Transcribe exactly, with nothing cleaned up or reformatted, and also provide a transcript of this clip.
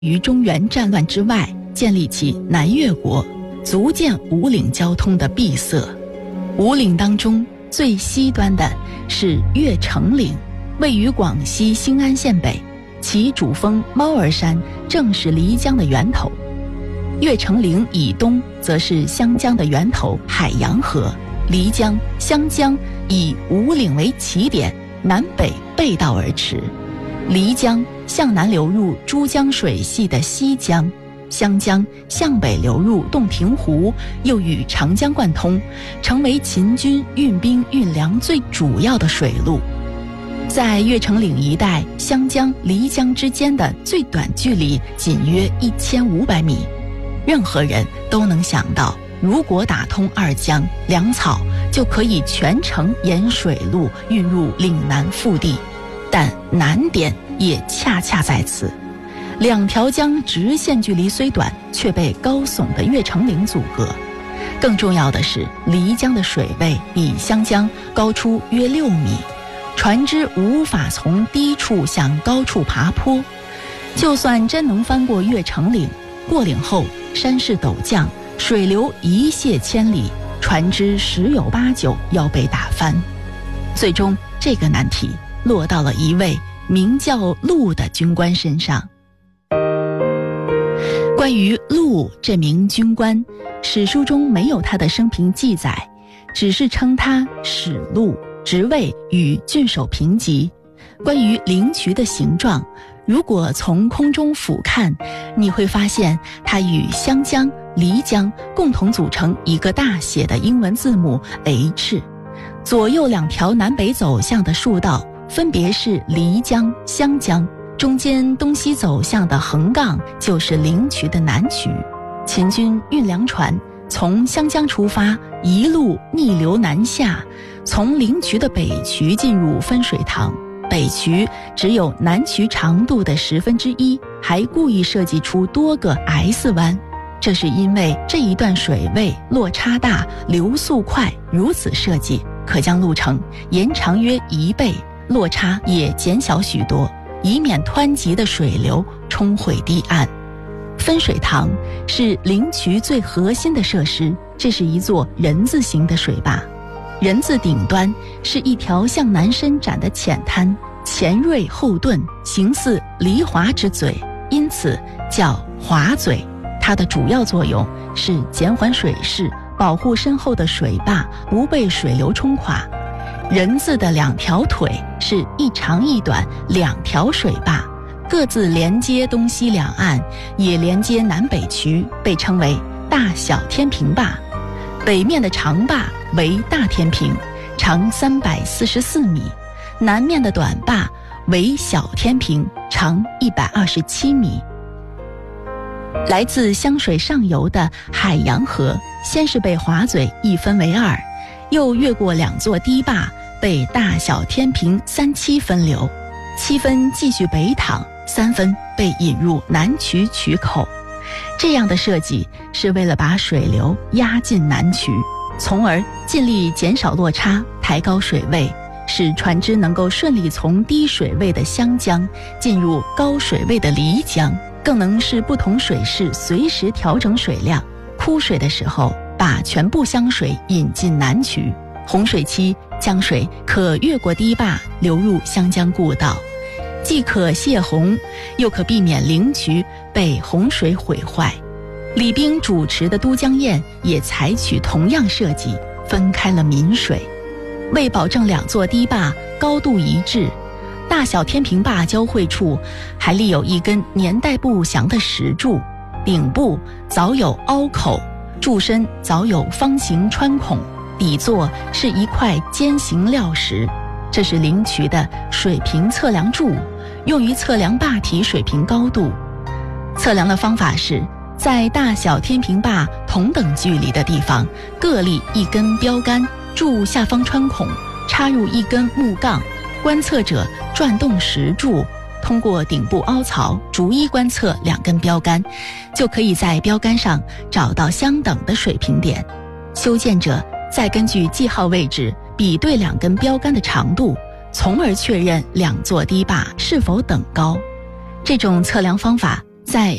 于中原战乱之外，建立起南越国，足见五岭交通的闭塞。五岭当中最西端的是越城岭，位于广西兴安县北，其主峰猫儿山正是漓江的源头。越城岭以东则是湘江的源头海洋河，漓江、湘江以五岭为起点，南北背道而驰。漓江向南流入珠江水系的西江，湘江向北流入洞庭湖，又与长江贯通，成为秦军运兵运粮最主要的水路。在越城岭一带，湘江、漓江之间的最短距离仅约一千五百米。任何人都能想到，如果打通二江，粮草就可以全程沿水路运入岭南腹地。但难点也恰恰在此，两条江直线距离虽短，却被高耸的越城岭阻隔。更重要的是，漓江的水位比湘江高出约六米，船只无法从低处向高处爬坡。就算真能翻过越城岭，过岭后山势陡降，水流一泻千里，船只十有八九要被打翻。最终这个难题落到了一位名叫陆的军官身上。关于陆这名军官，史书中没有他的生平记载，只是称他史陆，职位与郡守平级。关于灵渠的形状，如果从空中俯瞰，你会发现它与湘江、漓江共同组成一个大写的英文字母 H， 左右两条南北走向的竖道分别是漓江、湘江，中间东西走向的横杠就是灵渠的南渠。秦军运粮船从湘江出发，一路逆流南下，从灵渠的北渠进入分水塘。北渠只有南渠长度的十分之一，还故意设计出多个 S 弯，这是因为这一段水位落差大，流速快，如此设计可将路程延长约一倍，落差也减小许多，以免湍急的水流冲毁堤岸。分水塘是灵渠最核心的设施，这是一座人字形的水坝，人字顶端是一条向南伸展的浅滩，前锐后钝，形似离华之嘴，因此叫华嘴。它的主要作用是减缓水势，保护身后的水坝不被水流冲垮。人字的两条腿是一长一短两条水坝，各自连接东西两岸，也连接南北渠，被称为大小天平坝。北面的长坝为大天平，长三百四十四米，南面的短坝为小天平，长一百二十七米。来自湘水上游的海洋河，先是被华嘴一分为二，又越过两座堤坝，被大小天平三七分流，七分继续北淌，三分被引入南渠渠口。这样的设计是为了把水流压进南渠，从而尽力减少落差，抬高水位，使船只能够顺利从低水位的湘江进入高水位的漓江，更能使不同水势随时调整水量。枯水的时候，把全部湘水引进南渠；洪水期，江水可越过堤坝流入湘江故道，既可泄洪，又可避免灵渠被洪水毁坏。李冰主持的都江堰也采取同样设计，分开了岷水。为保证两座堤坝高度一致，大小天平坝交汇处还立有一根年代不详的石柱，顶部早有凹口，柱身早有方形穿孔，底座是一块尖形料石，这是灵渠的水平测量柱，用于测量坝体水平高度。测量的方法是在大小天平坝同等距离的地方各立一根标杆，柱下方穿孔，插入一根木杠，观测者转动石柱，通过顶部凹槽逐一观测两根标杆，就可以在标杆上找到相等的水平点。修建者再根据记号位置比对两根标杆的长度，从而确认两座堤坝是否等高。这种测量方法在